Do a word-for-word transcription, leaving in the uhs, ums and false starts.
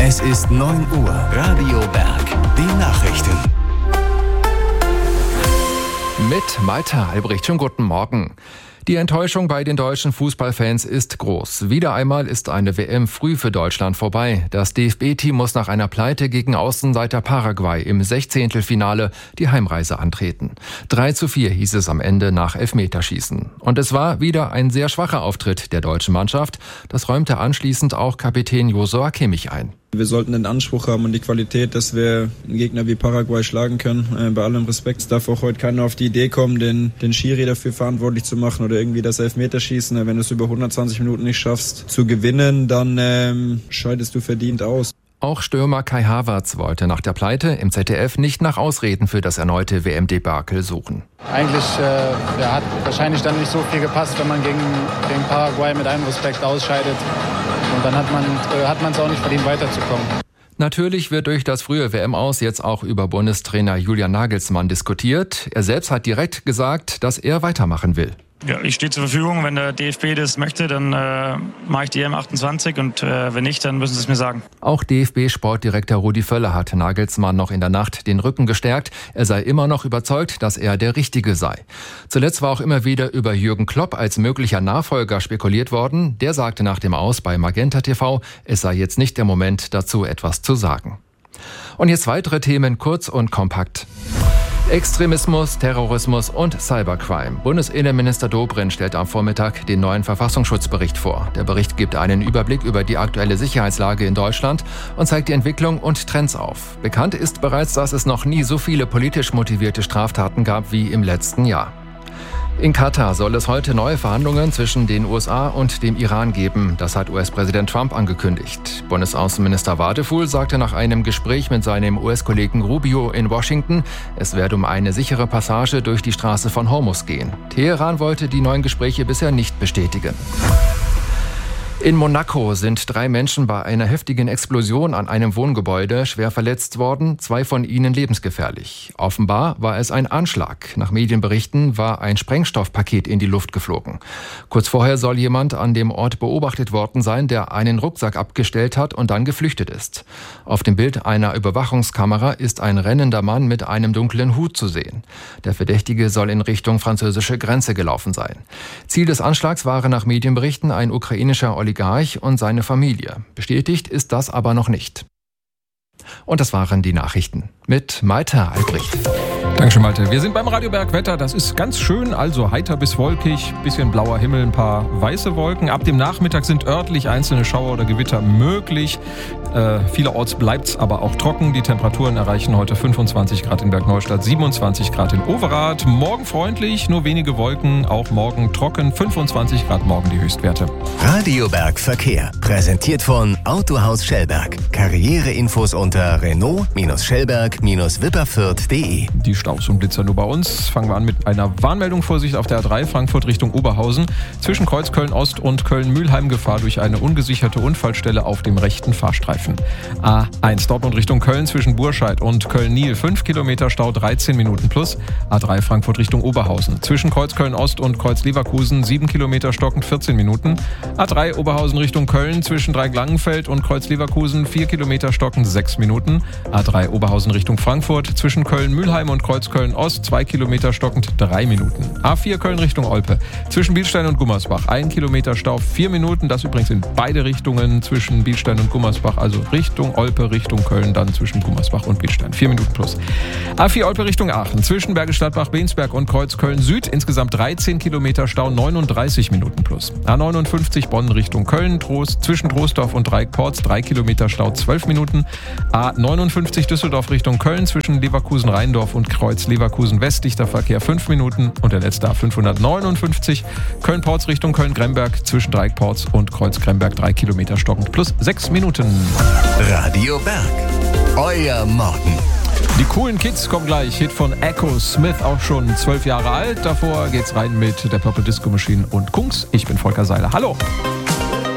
Es ist neun Uhr. Radio Berg. Die Nachrichten. Mit Malte Albrecht. Schönen guten Morgen. Die Enttäuschung bei den deutschen Fußballfans ist groß. Wieder einmal ist eine W M früh für Deutschland vorbei. Das D F B-Team muss nach einer Pleite gegen Außenseiter Paraguay im Sechzehntelfinale die Heimreise antreten. drei zu vier hieß es am Ende nach Elfmeterschießen. Und es war wieder ein sehr schwacher Auftritt der deutschen Mannschaft. Das räumte anschließend auch Kapitän Josua Kimmich ein. Wir sollten den Anspruch haben und die Qualität, dass wir einen Gegner wie Paraguay schlagen können. Äh, bei allem Respekt, es darf auch heute keiner auf die Idee kommen, den, den Schiri dafür verantwortlich zu machen oder irgendwie das Elfmeterschießen. Wenn du es über hundertzwanzig Minuten nicht schaffst zu gewinnen, dann ähm, scheidest du verdient aus. Auch Stürmer Kai Havertz wollte nach der Pleite im Z D F nicht nach Ausreden für das erneute W M-Debakel suchen. Eigentlich äh, ja, hat wahrscheinlich dann nicht so viel gepasst, wenn man gegen, gegen Paraguay mit allem Respekt ausscheidet. Und dann hat man äh, hat man es auch nicht verdient, weiterzukommen. Natürlich wird durch das frühe W M-Aus jetzt auch über Bundestrainer Julian Nagelsmann diskutiert. Er selbst hat direkt gesagt, dass er weitermachen will. Ja, ich stehe zur Verfügung. Wenn der D F B das möchte, dann äh, mache ich die E M achtundzwanzig und äh, wenn nicht, dann müssen sie es mir sagen. Auch D F B-Sportdirektor Rudi Völler hat Nagelsmann noch in der Nacht den Rücken gestärkt. Er sei immer noch überzeugt, dass er der Richtige sei. Zuletzt war auch immer wieder über Jürgen Klopp als möglicher Nachfolger spekuliert worden. Der sagte nach dem Aus bei Magenta T V, es sei jetzt nicht der Moment, dazu etwas zu sagen. Und jetzt weitere Themen kurz und kompakt. Extremismus, Terrorismus und Cybercrime. Bundesinnenminister Dobrindt stellt am Vormittag den neuen Verfassungsschutzbericht vor. Der Bericht gibt einen Überblick über die aktuelle Sicherheitslage in Deutschland und zeigt die Entwicklung und Trends auf. Bekannt ist bereits, dass es noch nie so viele politisch motivierte Straftaten gab wie im letzten Jahr. In Katar soll es heute neue Verhandlungen zwischen den U S A und dem Iran geben. Das hat U S-Präsident Trump angekündigt. Bundesaußenminister Wadefuhl sagte nach einem Gespräch mit seinem U S-Kollegen Rubio in Washington, es werde um eine sichere Passage durch die Straße von Hormuz gehen. Teheran wollte die neuen Gespräche bisher nicht bestätigen. In Monaco sind drei Menschen bei einer heftigen Explosion an einem Wohngebäude schwer verletzt worden, zwei von ihnen lebensgefährlich. Offenbar war es ein Anschlag. Nach Medienberichten war ein Sprengstoffpaket in die Luft geflogen. Kurz vorher soll jemand an dem Ort beobachtet worden sein, der einen Rucksack abgestellt hat und dann geflüchtet ist. Auf dem Bild einer Überwachungskamera ist ein rennender Mann mit einem dunklen Hut zu sehen. Der Verdächtige soll in Richtung französische Grenze gelaufen sein. Ziel des Anschlags waren nach Medienberichten ein ukrainischer Oligarch und seine Familie. Bestätigt ist das aber noch nicht. Und das waren die Nachrichten mit Malte Albrecht. Dankeschön, Malte. Wir sind beim Radio Berg Wetter. Das ist ganz schön, also heiter bis wolkig, bisschen blauer Himmel, ein paar weiße Wolken. Ab dem Nachmittag sind örtlich einzelne Schauer oder Gewitter möglich. Äh, vielerorts bleibt es aber auch trocken. Die Temperaturen erreichen heute fünfundzwanzig Grad in Bergneustadt, siebenundzwanzig Grad in Overath. Morgen freundlich, nur wenige Wolken, auch morgen trocken, fünfundzwanzig Grad morgen die Höchstwerte. Radio Berg Verkehr, präsentiert von Autohaus Schellberg. Karriereinfos unter Renault-Schellberg-Wipperfürth punkt de. Die Staus und Blitzer nur bei uns. Fangen wir an mit einer Warnmeldung. Vorsicht auf der A drei Frankfurt Richtung Oberhausen. Zwischen Kreuz Köln-Ost und Köln-Mühlheim Gefahr durch eine ungesicherte Unfallstelle auf dem rechten Fahrstreifen. A eins Dortmund Richtung Köln zwischen Burscheid und Köln-Niel. fünf Kilometer Stau, dreizehn Minuten plus. A drei Frankfurt Richtung Oberhausen. Zwischen Kreuz Köln-Ost und Kreuz Leverkusen sieben Kilometer stockend, vierzehn Minuten. A drei Oberhausen Richtung Köln zwischen Dreiglangenfeld und Kreuz Leverkusen vier Kilometer stockend, sechs Minuten. A drei Oberhausen Richtung Frankfurt zwischen Köln-Mühlheim und Kreuz Köln-Ost zwei Kilometer stockend, drei Minuten. A vier Köln Richtung Olpe zwischen Bielstein und Gummersbach ein Kilometer Stau, vier Minuten. Das übrigens in beide Richtungen zwischen Bielstein und Gummersbach, also Richtung Olpe, Richtung Köln, dann zwischen Gummersbach und Bielstein. vier Minuten plus. A vier Olpe Richtung Aachen zwischen Bergisch Gladbach, Bensberg und Kreuz Köln Süd insgesamt dreizehn Kilometer Stau, neununddreißig Minuten plus. A neunundfünfzig Bonn Richtung Köln Trost, zwischen Troisdorf und Dreieckporz drei Kilometer Stau, zwölf Minuten. A neunundfünfzig Düsseldorf Richtung Köln zwischen Leverkusen-Rheindorf und Kreuz Leverkusen West dichter Verkehr fünf Minuten. Und der letzte A fünfhundertneunundfünfzig Köln-Porz Richtung Köln-Gremberg zwischen Dreieckporz und Kreuz-Gremberg drei Kilometer stockend plus sechs Minuten. Radio Berg, euer Morgen. Die coolen Kids kommen gleich. Hit von Echo Smith, auch schon zwölf Jahre alt. Davor geht's rein mit der Purple Disco Machine und Kungs. Ich bin Volker Seiler. Hallo.